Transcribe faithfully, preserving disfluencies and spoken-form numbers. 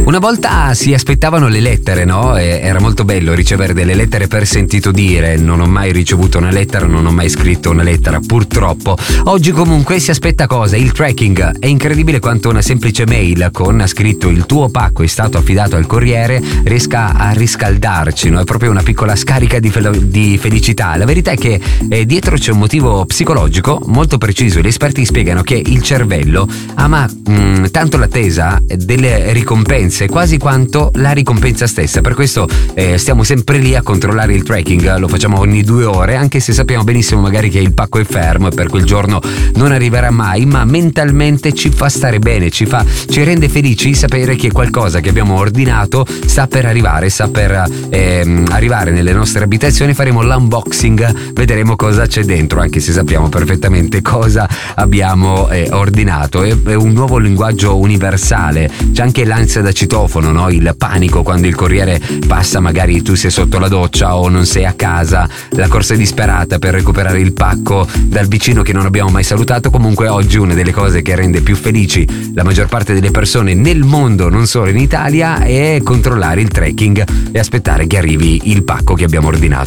Una volta si aspettavano le lettere, no? E era molto bello ricevere delle lettere per sentito dire. Non ho mai ricevuto una lettera, non ho mai scritto una lettera, purtroppo. Oggi comunque si aspetta cosa? Il tracking. È incredibile quanto una semplice mail con scritto il tuo pacco è stato affidato al corriere riesca a riscaldarci, no? È proprio una piccola scarica di, fel- di felicità. La verità è che eh, dietro c'è un motivo psicologico molto preciso. Gli esperti spiegano che il cervello ama mh, tanto l'attesa delle ricompense quasi quanto la ricompensa stessa. Per questo eh, stiamo sempre lì a controllare il tracking, lo facciamo ogni due ore, anche se sappiamo benissimo magari che il pacco è fermo e per quel giorno non arriverà mai, ma mentalmente ci fa stare bene, ci fa ci rende felici sapere che qualcosa che abbiamo ordinato sta per arrivare, sta per ehm, arrivare nelle nostre abitazioni. Faremo l'unboxing, vedremo cosa c'è dentro, anche se sappiamo perfettamente cosa abbiamo eh, ordinato. È, è un nuovo linguaggio universale. C'è anche l'ansia da citofono, no? Il panico quando il corriere passa, magari tu sei sotto la doccia o non sei a casa, la corsa disperata per recuperare il pacco dal vicino che non abbiamo mai salutato. Comunque oggi una delle cose che rende più felici la maggior parte delle persone nel mondo, non solo in Italia, è controllare il tracking e aspettare che arrivi il pacco che abbiamo ordinato.